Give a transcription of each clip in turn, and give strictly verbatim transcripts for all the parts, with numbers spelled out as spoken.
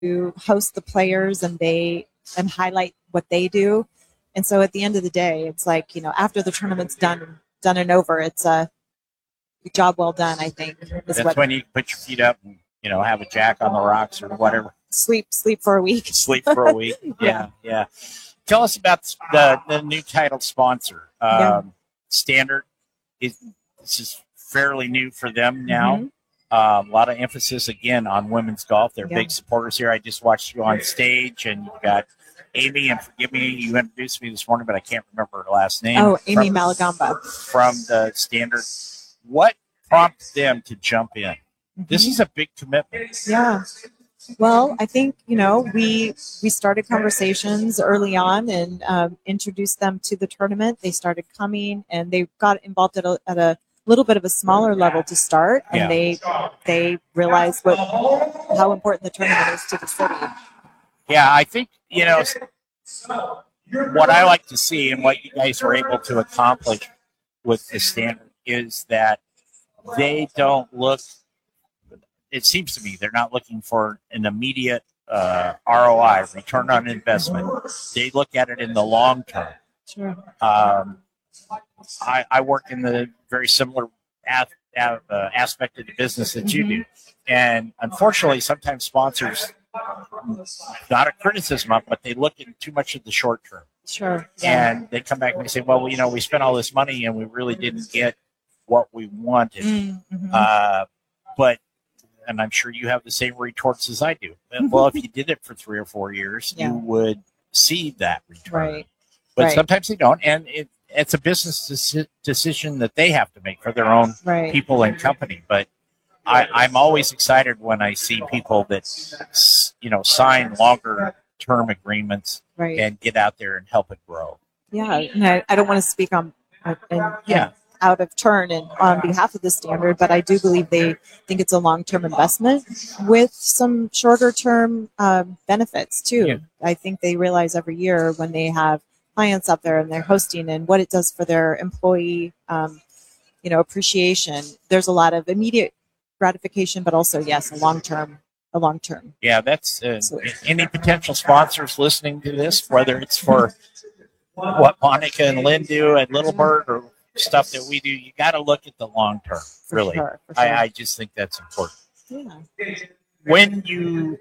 to host the players and they and highlight what they do. And so at the end of the day, it's like, you know, after the tournament's done done and over, it's a job well done, I think. That's what, when you put your feet up and, you know, have a jack on the rocks or whatever. Sleep, sleep for a week. Sleep for a week. Yeah, yeah. yeah. Tell us about the, the new title sponsor. Um, yeah. Standard, it, this is fairly new for them now. Mm-hmm. Um, a lot of emphasis, again, on women's golf. They're yeah. big supporters here. I just watched you on stage, and you've got Amy, and forgive me, you introduced me this morning, but I can't remember her last name. Oh, Amy from, Malagamba. From the Standard. What prompted them to jump in? Mm-hmm. This is a big commitment. Yeah. Well, I think, you know, we we started conversations early on and um, introduced them to the tournament. They started coming, and they got involved at a, at a little bit of a smaller level to start, and yeah. they they realized what how important the tournament is to the city. Yeah, I think, you know, what I like to see and what you guys were able to accomplish with the Standard is that they don't look, it seems to me, they're not looking for an immediate uh, R O I, return on investment. They look at it in the long term. Sure. Um, I, I work in the very similar as, uh, aspect of the business that you mm-hmm. do. And unfortunately, sometimes sponsors, not a criticism of, but they look at too much of the short term. Sure. Yeah. And they come back and they say, well, you know, we spent all this money and we really didn't get what we wanted. Mm-hmm. Uh, but, and I'm sure you have the same retorts as I do. Well, if you did it for three or four years, yeah. you would see that return. Right. But right. sometimes they don't. And it, it's a business decision that they have to make for their own right. people and company. But I, I'm always excited when I see people that, you know, sign longer term agreements right. and get out there and help it grow. Yeah. And I, I don't want to speak on, uh, and, yeah. out of turn and on behalf of the Standard, but I do believe they think it's a long-term investment with some shorter-term um, benefits too. Yeah. I think they realize every year when they have clients out there and they're hosting and what it does for their employee, um, you know, appreciation. There's a lot of immediate gratification, but also, yes, a long-term, a long-term. Yeah, that's uh, any potential sponsors listening to this, whether it's for what Monica and Lynn do at Little Bird or stuff that we do, you got to look at the long term. For really, sure, for sure. I, I just think that's important. Yeah. When you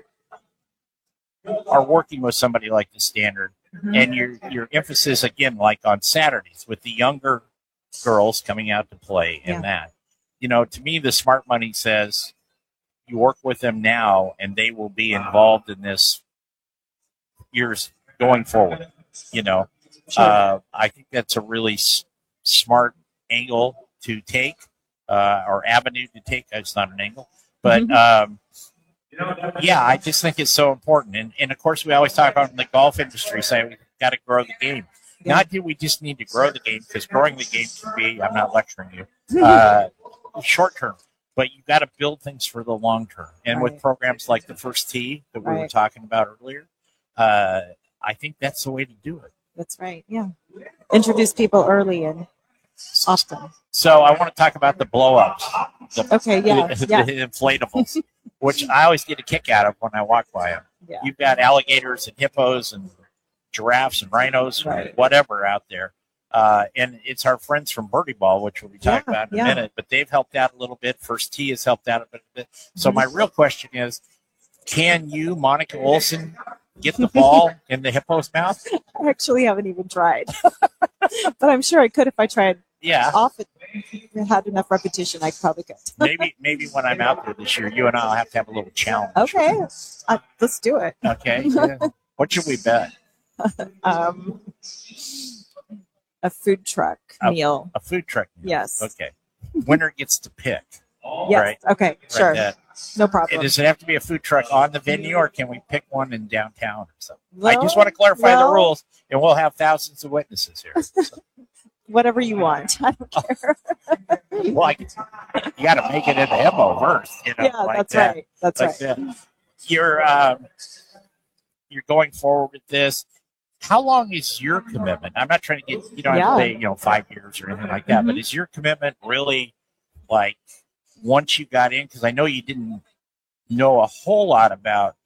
are working with somebody like the Standard, mm-hmm. and your your emphasis again, like on Saturdays with the younger girls coming out to play, and yeah. that, you know, to me, the smart money says you work with them now, and they will be involved in this years going forward. You know, sure. uh, I think that's a really s- smart angle to take, uh, or avenue to take. It's not an angle, but um, yeah, I just think it's so important. And, and of course, we always talk about in the golf industry, say we've got to grow the game. Yeah. Not that we just need to grow the game, because growing the game can be, I'm not lecturing you, uh, short term, but you've got to build things for the long term. And right. with programs like the First Tee that we right. were talking about earlier, uh, I think that's the way to do it. That's right. Yeah. Introduce people early and often. So I want to talk about the blow-ups. The, okay, yeah. The, yeah. the inflatables, which I always get a kick out of when I walk by them. Yeah. You've got alligators and hippos and giraffes and rhinos right. and whatever out there. Uh, and it's our friends from Birdie Ball, which we'll be talking yeah, about in yeah. a minute, but they've helped out a little bit. First Tee has helped out a bit. So mm-hmm. my real question is, can you, Monica Olson, get the ball in the hippo's mouth? I actually haven't even tried, but I'm sure I could if I tried. Yeah, often. If I had enough repetition, I probably could. maybe, maybe when I'm out there this year, you and I'll have to have a little challenge. Okay, uh, let's do it. Okay, yeah. What should we bet? um, a food truck a, meal. A food truck meal. Yes. Okay. Winner gets to pick. Yes. Right? Okay. Sure. Right, no problem. Does it have to be a food truck on the venue, or can we pick one in downtown or something? Well, I just want to clarify well, the rules, and we'll have thousands of witnesses here. So. Whatever you want. I don't care. Well, I, you got to make it in the hippo first. You know, yeah, like that's that. right. That's like right. That. You're um, you're going forward with this. How long is your commitment? I'm not trying to get, you don't yeah. have to say, you know, five years or anything like that, mm-hmm. but is your commitment really like once you got in? Because I know you didn't know a whole lot about